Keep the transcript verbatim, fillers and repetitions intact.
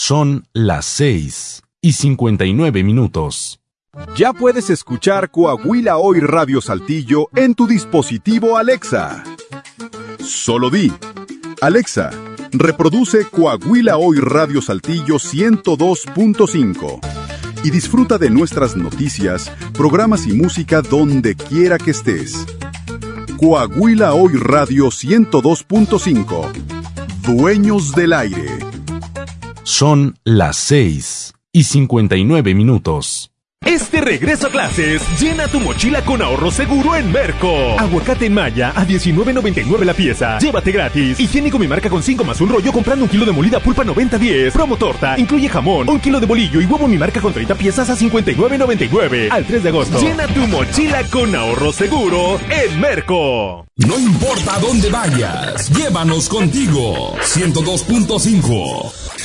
Son las seis y cincuenta y nueve minutos. Ya puedes escuchar Coahuila Hoy Radio Saltillo en tu dispositivo Alexa. Solo di: Alexa, reproduce Coahuila Hoy Radio Saltillo ciento dos punto cinco y disfruta de nuestras noticias, programas y música donde quiera que estés. Coahuila Hoy Radio ciento dos punto cinco. Dueños del aire. Son las seis y cincuenta y nueve minutos. Este regreso a clases, llena tu mochila con ahorro seguro en Merco. Aguacate en malla a diecinueve noventa y nueve la pieza. Llévate gratis. Higiénico Mi Marca con cinco más un rollo comprando un kilo de molida pulpa noventa diez. Promo torta, incluye jamón, un kilo de bolillo y huevo Mi Marca con treinta piezas a cincuenta y nueve noventa y nueve. Al tres de agosto. Llena tu mochila con ahorro seguro en Merco. No importa dónde vayas, llévanos contigo. ciento dos punto cinco.